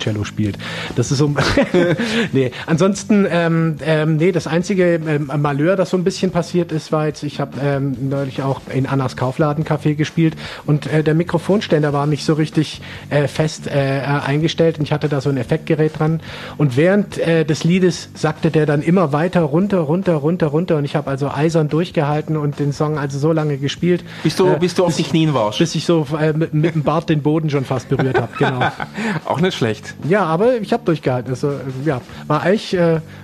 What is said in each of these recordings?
Cello spielt. Das ist so, nee, ansonsten, nee, das einzige Malheur, das so ein bisschen passiert ist, war jetzt, ich habe neulich auch in Annas Kaufladen-Café gespielt und der Mikrofonständer war nicht so richtig fest eingestellt und ich hatte da so ein Effektgerät dran und während des Liedes sagte der dann immer weiter runter und ich habe also eisern durchgehalten und den Song also so lange gespielt. Bis du auf die Knien warst. Bis ich so mit dem Bart den Boden schon fast berührt habe, genau. Auch nicht schlecht. Ja, aber ich habe durchgehalten. Also, ja, war eigentlich,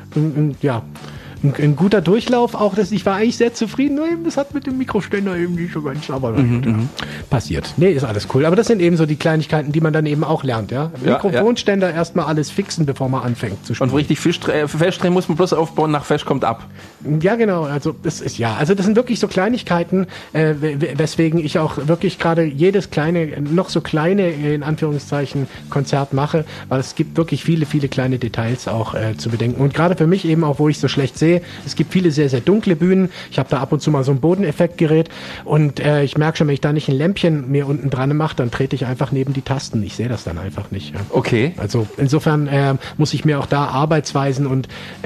ein guter Durchlauf. Auch ich war eigentlich sehr zufrieden. Nur eben, das hat mit dem Mikroständer eben nicht so ganz, aber passiert. Nee, ist alles cool. Aber das sind eben so die Kleinigkeiten, die man dann eben auch lernt, ja. Mikrofonständer erstmal alles fixen, bevor man anfängt zu spielen. Und richtig festdrehen muss man bloß aufbauen, nach fest kommt ab. Ja, genau. Also das sind wirklich so Kleinigkeiten, weswegen ich auch wirklich gerade jedes kleine, noch so kleine, in Anführungszeichen, Konzert mache, weil es gibt wirklich viele, viele kleine Details auch zu bedenken. Und gerade für mich eben auch, wo ich so schlecht sehe, es gibt viele sehr, sehr dunkle Bühnen. Ich habe da ab und zu mal so ein Bodeneffektgerät und ich merke schon, wenn ich da nicht ein Lämpchen mir unten dran mache, dann trete ich einfach neben die Tasten. Ich sehe das dann einfach nicht. Ja. Okay. Also insofern muss ich mir auch da Arbeitsweisen und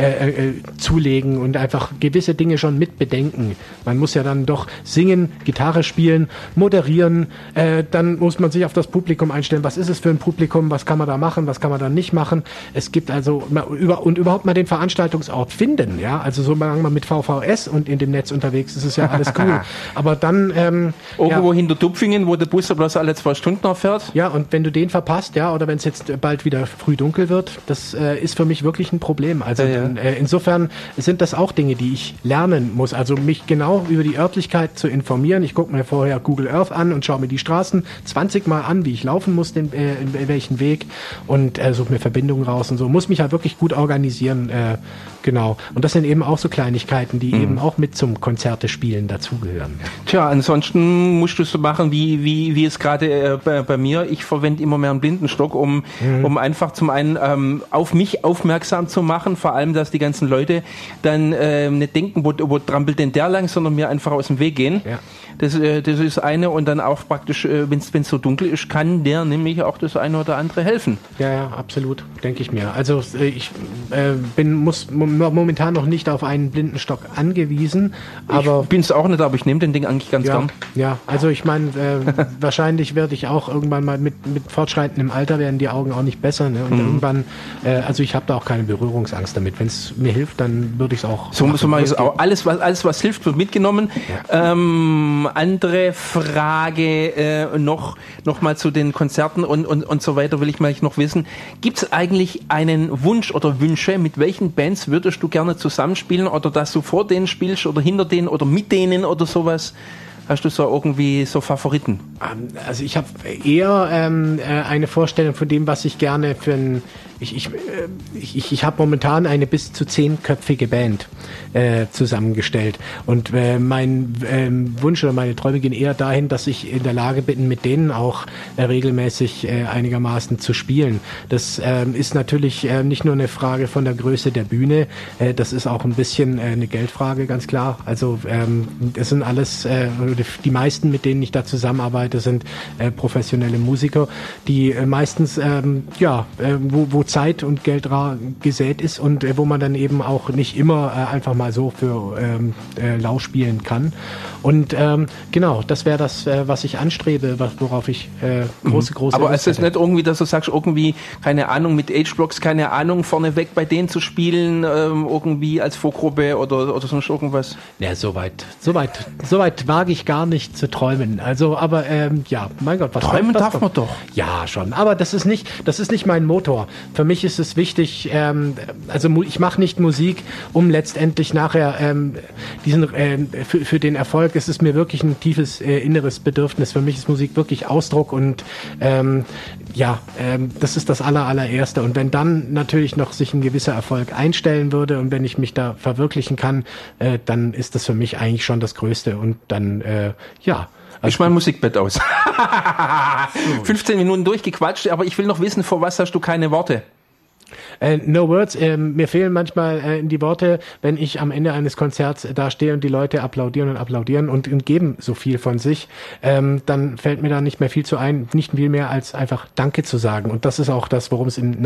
zulegen und einfach gewisse Dinge schon mit bedenken. Man muss ja dann doch singen, Gitarre spielen, moderieren, dann muss man sich auf das Publikum einstellen. Was ist es für ein Publikum? Was kann man da machen? Was kann man da nicht machen? Es gibt also überhaupt mal den Veranstaltungsort finden, ja. Also solange man mit VVS und in dem Netz unterwegs ist, ist ja alles cool. Aber dann irgendwo hinter Tupfingen, wo der Bus bloß alle 2 Stunden noch fährt. Ja, und wenn du den verpasst, ja, oder wenn es jetzt bald wieder früh dunkel wird, das ist für mich wirklich ein Problem. Also insofern sind das auch Dinge, die ich lernen muss. Also mich genau über die Örtlichkeit zu informieren. Ich gucke mir vorher Google Earth an und schaue mir die Straßen 20 Mal an, wie ich laufen muss, in welchen Weg und suche mir Verbindungen raus und so. Muss mich halt wirklich gut organisieren. Genau. Und das sind eben auch so Kleinigkeiten, die eben auch mit zum Konzerte spielen dazugehören. Tja, ansonsten musst du es so machen, wie es gerade bei mir. Ich verwende immer mehr einen Blindenstock, um einfach zum einen auf mich aufmerksam zu machen, vor allem, dass die ganzen Leute dann nicht denken, wo trampelt denn der lang, sondern mir einfach aus dem Weg gehen. Ja. Das ist eine und dann auch praktisch, wenn es so dunkel ist, kann der nämlich auch das eine oder andere helfen. Ja, absolut, denke ich mir. Also ich muss momentan noch nicht auf einen Blindenstock angewiesen, aber... Ich bin es auch nicht, aber ich nehme den Ding eigentlich ganz gern. Ja, also ich meine, wahrscheinlich werde ich auch irgendwann mal mit fortschreitendem Alter werden die Augen auch nicht besser. Ne? Und irgendwann, also ich habe da auch keine Berührungsangst damit. Wenn es mir hilft, dann würde ich es auch... So mache ich es auch. Alles, was hilft, wird mitgenommen. Ja. Andere Frage noch mal zu den Konzerten und so weiter will ich mal noch wissen. Gibt es eigentlich einen Wunsch oder Wünsche, mit welchen Bands würdest du gerne zusammenspielen oder dass du vor denen spielst oder hinter denen oder mit denen oder sowas? Hast du so irgendwie so Favoriten? Also ich habe eher eine Vorstellung von dem, was ich gerne für ein... Ich habe momentan eine bis zu 10-köpfige Band zusammengestellt und mein Wunsch oder meine Träume gehen eher dahin, dass ich in der Lage bin, mit denen auch regelmäßig einigermaßen zu spielen. Das ist natürlich nicht nur eine Frage von der Größe der Bühne, das ist auch ein bisschen eine Geldfrage, ganz klar. Also es sind alles, die meisten, mit denen ich da zusammenarbeite, sind professionelle Musiker, die meistens, wo Zeit und Geld gesät ist und wo man dann eben auch nicht immer einfach mal so für lau spielen kann. Und genau, das wäre das, was ich anstrebe, worauf ich große Aber ist es nicht irgendwie, dass du sagst, irgendwie, keine Ahnung, mit H-Blocks, keine Ahnung, vorneweg bei denen zu spielen, irgendwie als Vorgruppe oder sonst irgendwas? Ja, so weit wage ich gar nicht zu träumen. Also, aber ja, mein Gott, was träumen darf man doch. Ja, schon. Aber das ist nicht mein Motor. Für mich ist es wichtig, also ich mache nicht Musik, um letztendlich nachher für den Erfolg. Es ist mir wirklich ein tiefes inneres Bedürfnis. Für mich ist Musik wirklich Ausdruck und das ist das allererste. Und wenn dann natürlich noch sich ein gewisser Erfolg einstellen würde und wenn ich mich da verwirklichen kann, dann ist das für mich eigentlich schon das Größte. Und dann, Also ich mein Musikbett aus. 15 Minuten durchgequatscht, aber ich will noch wissen, vor was hast du keine Worte? No words. Mir fehlen manchmal die Worte, wenn ich am Ende eines Konzerts da stehe und die Leute applaudieren und geben so viel von sich, dann fällt mir da nicht mehr viel zu ein, nicht viel mehr als einfach Danke zu sagen. Und das ist auch das, worum es im